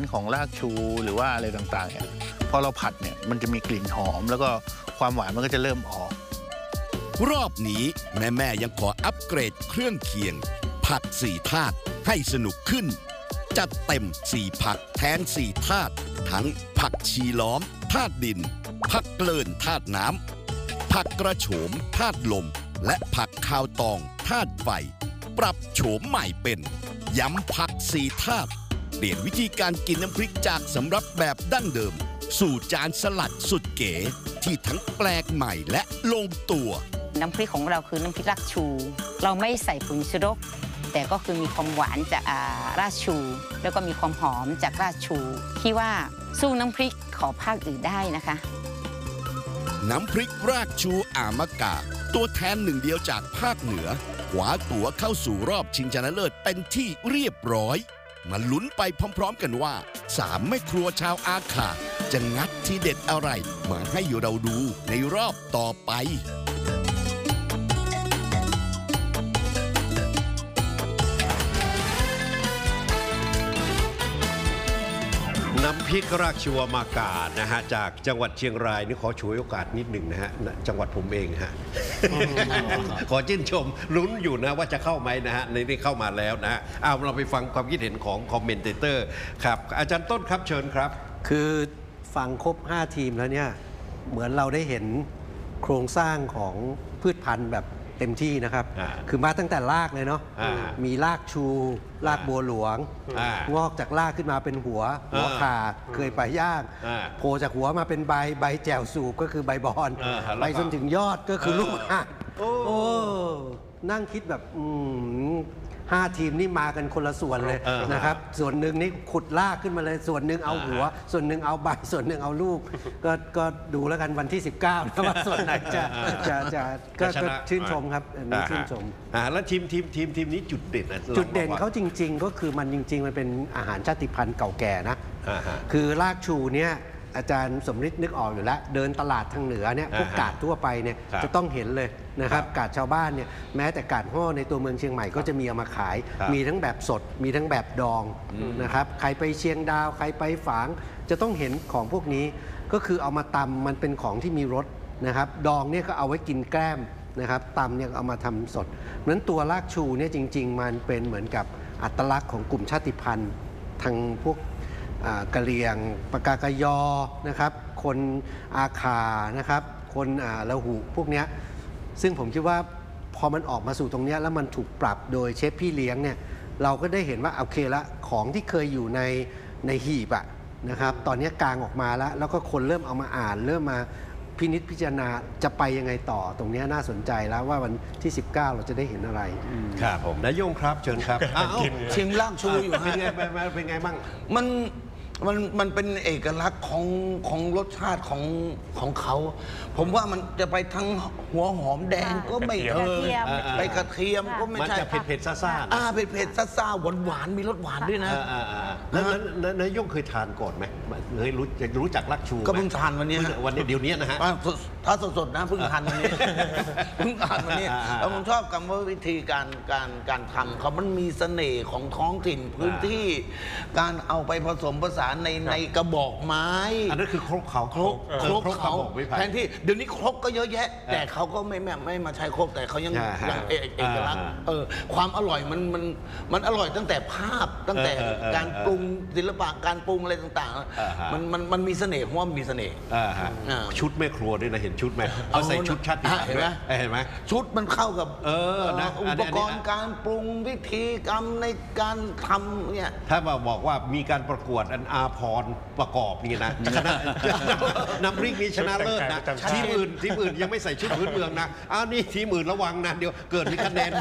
ของรากชูหรือว่าอะไรต่างๆเนี่ยพอเราผัดเนี่ยมันจะมีกลิ่นหอมแล้วก็ความหวานมันก็จะเริ่มออกรอบนี้แม่ยังขออัปเกรดเครื่องเคียงผัก4 ธาตุให้สนุกขึ้นจัดเต็ม4 ผักแทน4 ธาตุทั้งผักชีล้อมธาตุดินผักเกลื่อนธาตุน้ำผักกระโฉมธาตุลมและผักคาวตองธาตุไฟปรับโฉมใหม่เป็นยำผัก4 ธาตุเปลี่ยนวิธีการกินน้ำพริกจากสำรับแบบดั้งเดิมสู่จานสลัดสุดเก๋ที่ทั้งแปลกใหม่และลงตัวน้ำพริกของเราคือน้ำพริกรากชู เราไม่ใส่ผงชูรสแต่ก็คือมีความหวานจากรากชู แล้วก็มีความหอมจากรากชูที่ว่าสู้น้ำพริกของภาคอื่นได้นะคะน้ำพริกรากชูอามากาตัวแทนหนึ่งเดียวจากภาคเหนือขวาตั๋วเข้าสู่รอบชิงชนะเลิศเป็นที่เรียบร้อยมาลุ้นไปพร้อมๆกันว่า3 แม่ครัวชาวอาขาจะงัดที่เด็ดอะไรมาให้เราดูในรอบต่อไปน้ำพริกรากชูอามากานะฮะจากจังหวัดเชียงรายนี่ขอฉวยโอกาสนิดหนึ่งนะฮะจังหวัดผมเองฮะ ขอชื่นชมลุ้นอยู่นะว่าจะเข้าไหมนะฮะในนี้เข้ามาแล้วนะฮะเอาเราไปฟังความคิดเห็นของคอมเมนเตอร์ครับอาจารย์ต้นครับเชิญครับคือฟังครบ5 ทีมแล้วเนี่ยเหมือนเราได้เห็นโครงสร้างของพืชพันธุ์แบบเต็มที่นะครับคือมาตั้งแต่รากเลยเนาะมีรากชูรากบัวหลวงงอกจากรากขึ้นมาเป็นหัวขาเคยไปย่างโผล่จากหัวมาเป็นใบแจ่วสูบก็คือใบบอนไปจนถึงยอดก็คือลูกหาดโอ้นั่งคิดแบบ5 ทีมนี่มากันคนละส่วนเลยนะครับส่วนหนึ่งนี่ขุดรากขึ้นมาเลยส่วนหนึ่งเอาหัวส่วนหนึ่งเอาใบส่วนหนึ่งเอาลูกก็ดูแล้วกันวันที่19นะว่าส่วนไหนจะก็ชื่นชมครับอันนี้ชื่นชมแล้วทีมนี้จุดเด่นเขาจริงๆก็คือมันจริงๆมันเป็นอาหารชาติพันธุ์เก่าแก่นะคือรากชูเนี่ยอาจารย์สมฤทธิ์นึกออกอยู่แล้วเดินตลาดทางเหนือเนี่ยพวกกาดทั่วไปเนี่ยจะต้องเห็นเลยนะครับกาดชาวบ้านเนี่ยแม้แต่กาดห่อในตัวเมืองเชียงใหม่ก็จะมีเอามาขายมีทั้งแบบสดมีทั้งแบบดองนะครับใครไปเชียงดาวใครไปฝางจะต้องเห็นของพวกนี้ก็คือเอามาตำมันเป็นของที่มีรสนะครับดองเนี่ยก็เอาไว้กินแกล้มนะครับตำเนี่ยเอามาทำสดเพราะฉะนั้นตัวรากชูเนี่ยจริงๆมันเป็นเหมือนกับอัตลักษณ์ของกลุ่มชาติพันธุ์ทางพวกกะเหรี่ยงปากากยอนะครับคนอาคานะครับคนละหูพวกนี้ซึ่งผมคิดว่าพอมันออกมาสู่ตรงนี้แล้วมันถูกปรับโดยเชฟพี่เลี้ยงเนี่ยเราก็ได้เห็นว่าโอเคละของที่เคยอยู่ในหีบนะครับตอนนี้กลางออกมาแล้วก็คนเริ่มเอามาอ่านเริ่มมาพินิจพิจารณาจะไปยังไงต่อตรงนี้น่าสนใจแล้วว่าวันที่19เราจะได้เห็นอะไรครับผมนายงครับเชิญครับชิมรากชูอยู่เป็นไงบ้างมันเป็นเอกลักษณ์ของรสชาติของเขาผมว่ามันจะไปทั้งหัวหอมแดงก็ไม่ไปกระเทียมก็ไม่ใช่มันจะเผ็ดซ่าเผ็ดซ่าหวานมีรสหวานด้วยนะแล้วนายงเคยทานก่อนไหมเคยรู้จักรากชูก็เพิ่งทานวันนี้เดี๋ยวนี้นะฮะถ้าสดๆนะเพิ่งทานวันนี้แล้วผมชอบกรรมวิธีการทำเขามันมีเสน่ห์ของท้องถิ่นพื้นที่การเอาไปผสมผสานในกระบอกไม้อันนั้นคือครกเขาแทนที่เดี๋ยวนี้ครกก็เยอะแยะแต่เขาก็ไม่มาใช้ครกแต่เขายังเอกลักษณ์ความอร่อยมันอร่อยตั้งแต่ภาพตั้งแต่การปรุงศิลปะการปรุงอะไรต่างๆมันมีเสน่ห์เพราะว่ามีเสน่ห์ชุดแม่ครัวด้วยนะเห็นชุดไหมเขาใส่ชุดชาติพันธุ์เห็นไหมชุดมันเข้ากับอุปกรณ์การปรุงวิธีกรรมในการทำเนี่ยถ้าบอกว่ามีการประกวดอาพรประกอบนี่นะน้ำพริกนี้ชนะเลิศนะทีมอื่นยังไม่ใส่ชุดพื้นเมืองนะนี่ทีมอื่นระวังนะเดี๋ยวเกิดมีคะแนน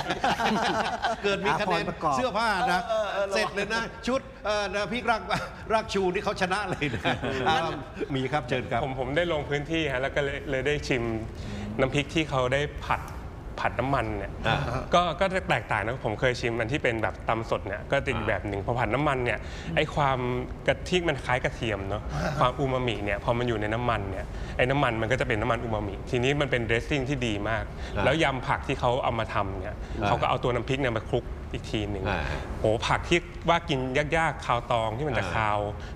เสื้อผ้านะเสร็จเลยนะชุดพริกรากชูนี่เขาชนะเลยนะมีครับเชิญครับผมได้ลงพื้นที่ฮะแล้วก็เลยได้ชิมน้ำพริกที่เขาได้ผัดน้ำมันเนี่ยก็แตกต่างนะผมเคยชิมมันที่เป็นแบบตำสดเนี่ยก็ติดแบบหนึ่งพอผัดน้ำมันเนี่ยไอความกะทิมันคล้ายกระเทียมเนาะความอูมามิเนี่ยพอมันอยู่ในน้ำมันเนี่ยไอน้ำมันมันก็จะเป็นน้ำมันอูมามิทีนี้มันเป็นเดรสซิ่งที่ดีมากแล้วยำผักที่เขาเอามาทำเนี่ยเขาก็เอาตัวน้ำพริกเนี่ยมาคลุกอีกทีหนึ่งโอ้ผักที่ว่ากินยากๆคาวตองที่มันจะคาว